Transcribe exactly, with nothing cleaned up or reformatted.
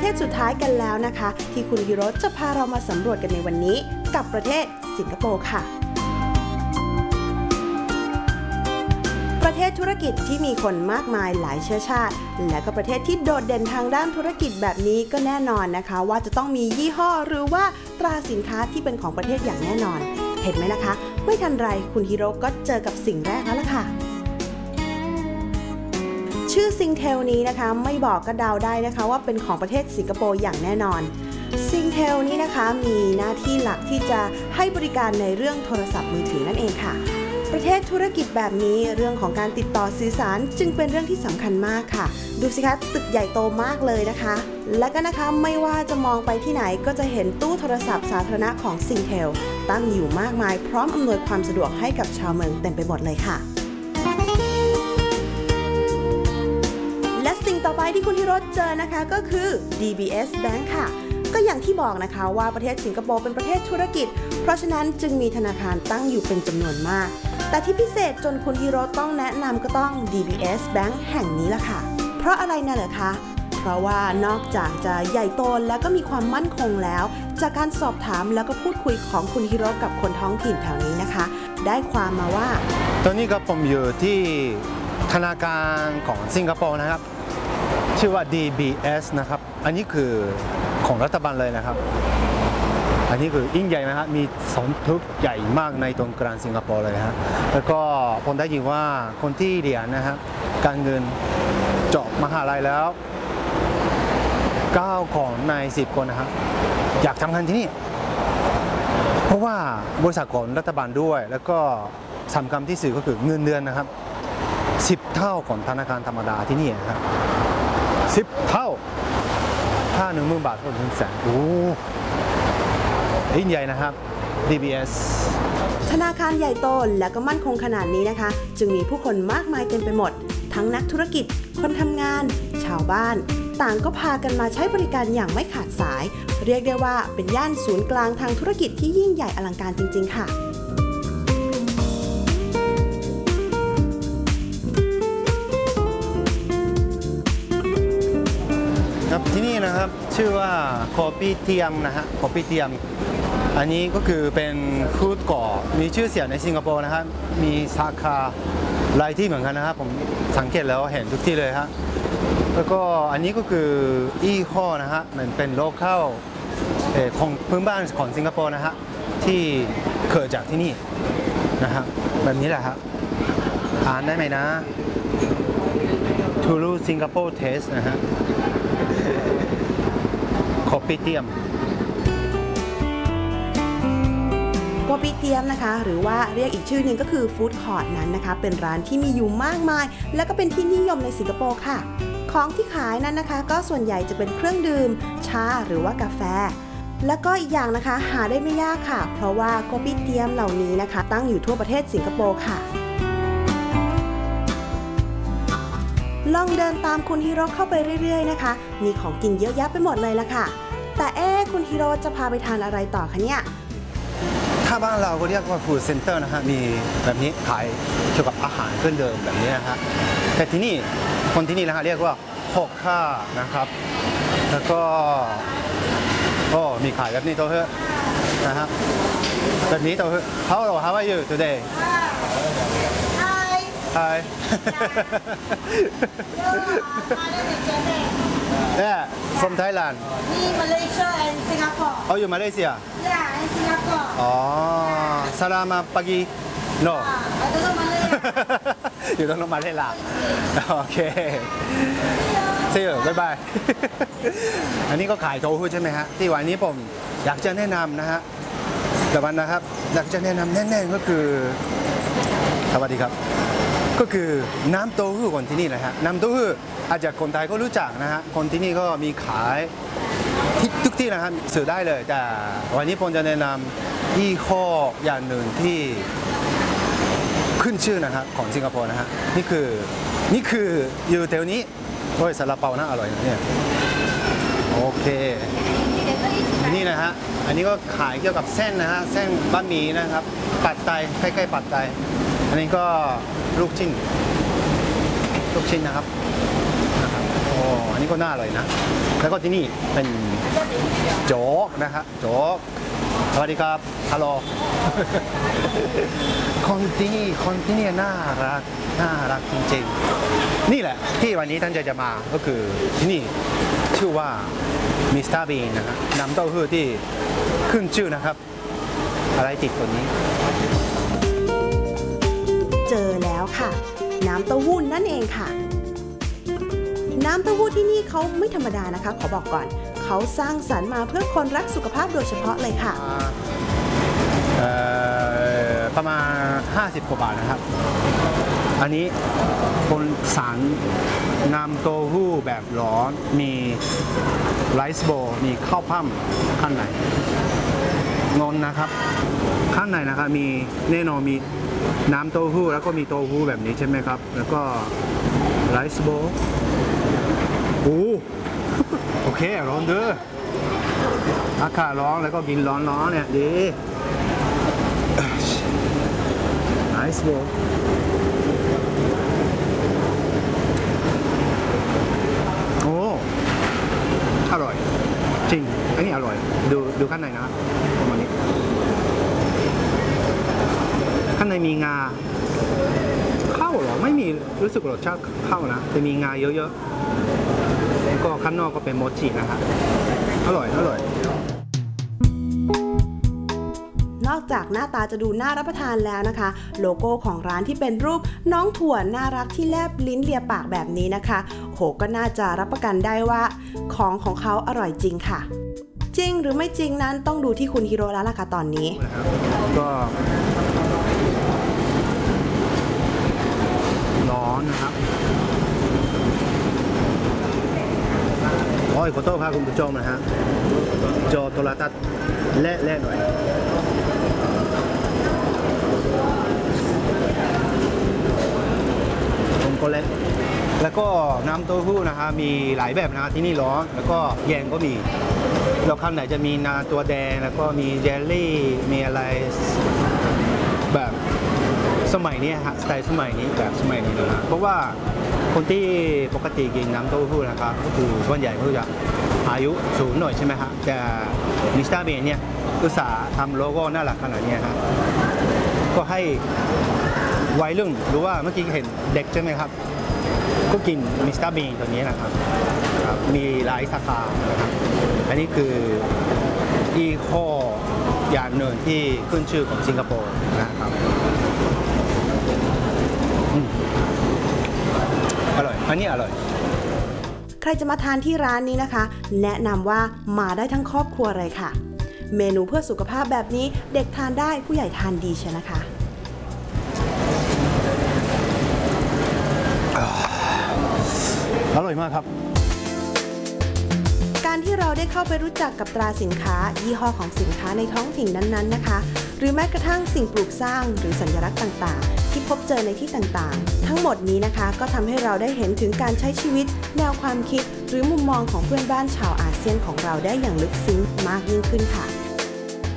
ทศสุดท้ายกันแล้วนะคะที่คุณฮิโรจะพาเรามาสำรวจกันในวันนี้กับประเทศสิงคโปร์ค่ะประเทศธุรกิจที่มีคนมากมายหลายเชื้อชาติและก็ประเทศที่โดดเด่นทางด้านธุรกิจแบบนี้ก็แน่นอนนะคะว่าจะต้องมียี่ห้อหรือว่าตราสินค้าที่เป็นของประเทศอย่างแน่นอนเห็นไหมล่ะคะไม่ทันไรคุณฮิโรก็เจอกับสิ่งแรกแล้วล่ะค่ะชื่อซิงเทลนี้นะคะไม่บอกก็เดาได้นะคะว่าเป็นของประเทศสิงคโปร์อย่างแน่นอนซิงเทลนี้นะคะมีหน้าที่หลักที่จะให้บริการในเรื่องโทรศัพท์มือถือนั่นเองค่ะประเทศธุรกิจแบบนี้เรื่องของการติดต่อสื่อสารจึงเป็นเรื่องที่สำคัญมากค่ะดูสิคะตึกใหญ่โตมากเลยนะคะและก็นะคะไม่ว่าจะมองไปที่ไหนก็จะเห็นตู้โทรศัพท์สาธารณะของซิงเทลตั้งอยู่มากมายพร้อมอำนวยความสะดวกให้กับชาวเมืองเต็มไปหมดเลยค่ะและสิ่งต่อไปที่คุณฮิโรเจอนะคะก็คือ ดี บี เอส Bank ค่ะก็อย่างที่บอกนะคะว่าประเทศสิงคโปร์เป็นประเทศธุรกิจเพราะฉะนั้นจึงมีธนาคารตั้งอยู่เป็นจำนวนมากแต่ที่พิเศษจนคุณฮิโรต้องแนะนำก็ต้อง ดี บี เอส Bank แห่งนี้ล่ะค่ะเพราะอะไรน่ะเหรอคะเพราะว่านอกจากจะใหญ่โตและก็มีความมั่นคงแล้วจากการสอบถามแล้วก็พูดคุยของคุณฮิโรกับคนท้องถิ่นแถวนี้นะคะได้ความมาว่าตอนนี้ก็ผมอยู่ที่ธนาคารของสิงคโปร์นะครับชื่อว่า ดี บี เอส นะครับอันนี้คือของรัฐบาลเลยนะครับอันนี้คือยิ่งใหญ่นะครับมีสำนักใหญ่มากในตรงกลางสิงคโปร์เลยฮะแล้วก็ผมได้ยินว่าคนที่เรียนนะครับการเงินจบมหาลัยแล้วเก้าของในสิบคนนะครับอยากทำงานที่นี่เพราะว่าบริษัทของรัฐบาลด้วยแล้วก็สำคัญที่สุดก็คือเงินเดือนนะครับสิบเท่าของธนาคารธรรมดาที่นี่นะครับสิบเท่าถ้าหนึ่งหมื่นบาทก็หนึ่งแสนโอ้ยิ่งใหญ่นะครับ ดี บี เอสธนาคารใหญ่โตและก็มั่นคงขนาดนี้นะคะจึงมีผู้คนมากมายเต็มไปหมดทั้งนักธุรกิจคนทำงานชาวบ้านต่างก็พากันมาใช้บริการอย่างไม่ขาดสายเรียกได้ว่าเป็นย่านศูนย์กลางทางธุรกิจที่ยิ่งใหญ่อลังการจริงๆค่ะที่นี่นะครับชื่อว่าโคปิเทียมนะฮะโคปิเทียมอันนี้ก็คือเป็นฟู้ดก่อมีชื่อเสียงในสิงคโปร์นะครับมีสาขาหลายที่เหมือนกันนะครับผมสังเกตแล้วเห็นทุกที่เลยฮะแล้วก็อันนี้ก็คือยี่ห้อนะฮะมันเป็นโลเคอลของพื้นบ้านของสิงคโปร์นะฮะที่เกิดจากที่นี่นะฮะแบบนี้แหละครับอ่านได้ไหมนะทูรูสิงคโปร์เทสนะฮะโคปิเทียมโกปิเตียมนะคะหรือว่าเรียกอีกชื่อหนึ่งก็คือฟู้ดคอร์ทนั้นนะคะเป็นร้านที่มีอยู่มากมายและก็เป็นที่นิยมในสิงคโปร์ค่ะของที่ขายนั้นนะคะก็ส่วนใหญ่จะเป็นเครื่องดื่มชาหรือว่ากาแฟแล้วก็อีกอย่างนะคะหาได้ไม่ยากค่ะเพราะว่าโกปิเตียมเหล่านี้นะคะตั้งอยู่ทั่วประเทศสิงคโปร์ค่ะลองเดินตามคุณฮิโรเข้าไปเรื่อยๆนะคะมีของกินเยอะแยะไปหมดเลยละค่ะแต่เอ๊ะคุณฮิโรจะพาไปทานอะไรต่อคะเนี่ยถ้าบ้านเราก็เรียกว่าฟู้ดเซ็นเตอร์นะฮะมีแบบนี้ขายเกี่ยวกับอาหารเครื่องดื่มแบบนี้นะฮะแต่ที่นี่คนที่นี่นะฮะเรียกว่าฮอกค่านะครับแล้วก็โอ้มีขายแบบนี้ตัวเฮ้นะฮะแบบนี้ตัวเฮ้ Hello how are you today Hi Hi Yeah from Thailand Me Malaysia and Singapore Oh you Malaysia Yeah and Singapore Oh Selamat pagi No I don't know Malay อยู่ตรงลงมาเลยล่ะโอเคSee you bye bye อันนี้ก็ขายโทฟูใช่ไหมฮะที่วันนี้ผมอยากจะแนะนำนะฮะแต่วันนะครับอยากจะแนะนำแน่ๆก็คือสวัสดีครับก็คือน้ำเต้าหู้คนที่นี่นะฮะน้ำเต้าหู้อาจจะคนไทยก็รู้จักนะฮะคนที่นี่ก็มีขายที่ทุกที่นะครับซื้อได้เลยแต่วันนี้ผมจะแนะนำยี่ห้ออย่างหนึ่งที่ขึ้นชื่อนะครับของสิงคโปร์นะฮะนี่คือนี่คืออยู่แถวนี้โอ้ยซาลาเปาน่าอร่อยนะเนี่ยโอเคนี่นะฮะอันนี้ก็ขายเกี่ยวกับเส้นนะฮะเส้นบะหมี่นะครับปัดไตใกล้ๆปัดไตอันนี้ก็ลูกชิ้นลูกชิ้นนะครับนะครับโอ้อันนี้ก็น่าอร่อยนะ แล้วก็ที่นี่เป็นโจ๊กนะฮะโจ๊กสวัสดีครับฮัลโหล คนที่นี่คนที่นี่น่ารักน่ารักจริงๆนี่แหละที่วันนี้ท่านจะจะมาก็คือที่นี่ชื่อว่ามิสเตอร์บีนนะฮะน้ำเต้าหู้ที่ขึ้นชื่อนะครับอะไรติดตัวนี้เจอแล้วค่ะ น้ำเต้าหู้นั่นเองค่ะ น้ำเต้าหู้ที่นี่เขาไม่ธรรมดานะคะ ขอบอกก่อน เขาสร้างสรรค์มาเพื่อคนรักสุขภาพโดยเฉพาะเลยค่ะเอ่อประมาณห้าสิบกว่าบาทนะครับ อันนี้คนสารน้ำเต้าหู้แบบร้อนมีไรซ์โบว์มีข้าวพั่มข้างในนนนะครับ ข้างในนะครับมีแน่นอนมีน้ำเต้าหู้แล้วก็มีเต้าหู้แบบนี้ใช่ไหมครับ แล้วก็ไรซ์โบว์โอ้ โอเคร้อนเด้ออากาศร้อนแล้วก็กินร้อนๆเนี่ยดีไรซ์โบว์โอ้อร่อยจริงอันนี้อร่อยดูดูข้างในนะประมาณนี้ข้างในมีงาข้าวเหรอไม่มีรู้สึกรสชาติข้าวนะแต่มีงาเยอะๆแล้วก็ข้างนอกก็เป็นโมจินะครับอร่อยอร่อยนอกจากหน้าตาจะดูน่ารับประทานแล้วนะคะ โลโก้ของร้านที่เป็นรูปน้องถั่วน่ารักที่แลบลิ้นเลียปากแบบนี้นะคะโหก็น่าจะรับประกันได้ว่าของของเขาอร่อยจริงค่ะ จริงหรือไม่จริงนั้นต้องดูที่คุณฮิโร่แล้วล่ะค่ะตอนนี้ก็ร้อนนะครับโอ้ยขอโทษครับคุณผู้ชมนะฮะจอโทรทัศน์เละๆหน่อยผมก็เละแล้วก็น้ำเต้าหู้นะฮะมีหลายแบบนะที่นี่ร้อนแล้วก็แยงก็มีแล้วข้างไหนจะมีนาตัวแดงแล้วก็มีเจลลี่มีอะไรแบบสมัยนี้ฮะสไตล์สมัยนี้แบบสมัยนี้นะฮะเพราะว่าคนที่ปกติกินน้ำเต้าหู้นะครับก็คือส่วนใหญ่เขาจะอายุสูงหน่อยใช่ไหมฮะแต่มิสเตอร์เบนเนี่ยอุตส่าห์ทำโลโก้น่ารักขนาดนี้ฮะก็ให้วัยรุ่นหรือว่าเมื่อกี้เห็นเด็กใช่ไหมครับก็กินมิสเตอร์เบนตัวนี้นะครับมีหลายสาขานะครับอันนี้คืออีโคอย่างหนึ่งที่ขึ้นชื่อของสิงคโปร์นะครับอร่อยอันนี้อร่อยใครจะมาทานที่ร้านนี้นะคะแนะนำว่ามาได้ทั้งครอบครัวเลยค่ะเมนูเพื่อสุขภาพแบบนี้เด็กทานได้ผู้ใหญ่ทานดีใช่นะคะอร่อยมากครับการที่เราได้เข้าไปรู้จักกับตราสินค้ายี่ห้อของสินค้าในท้องถิ่นนั้นๆนะคะหรือแม้กระทั่งสิ่งปลูกสร้างหรือสัญลักษณ์ต่างๆที่พบเจอในที่ต่างๆทั้งหมดนี้นะคะก็ทำให้เราได้เห็นถึงการใช้ชีวิตแนวความคิดหรือมุมมองของเพื่อนบ้านชาวอาเซียนของเราได้อย่างลึกซึ้งมากยิ่งขึ้นค่ะ